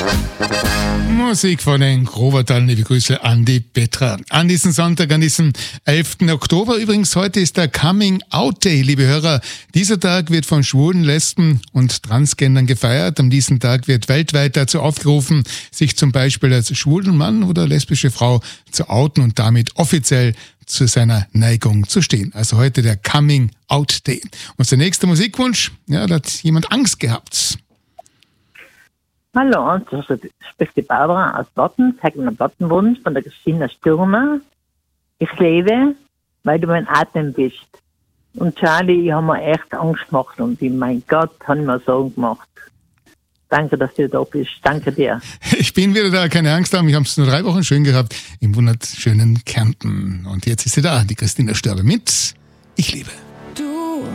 Musik von den Grovertal, liebe Grüße an die Petra. An diesem Sonntag, an diesem 11. Oktober, übrigens heute ist der Coming Out Day, liebe Hörer. Dieser Tag wird von Schwulen, Lesben und Transgendern gefeiert. An diesem Tag wird weltweit dazu aufgerufen, sich zum Beispiel als schwulen Mann oder lesbische Frau zu outen und damit offiziell zu seiner Neigung zu stehen. Also heute der Coming Out Day. Und der nächste Musikwunsch, ja, da hat jemand Angst gehabt. Hallo, das spricht die Barbara aus Dotten. Zeig mir einen Dottenwunsch von der Christina Stürmer. Ich lebe, weil du mein Atem bist. Und Charlie, ich habe mir echt Angst gemacht und mein Gott, habe ich mir Sorgen gemacht. Danke, dass du da bist. Danke dir. Ich bin wieder da, keine Angst haben. Ich habe es nur 3 Wochen schön gehabt im wunderschönen Kärnten. Und jetzt ist sie da, die Christina Störbe mit Ich liebe.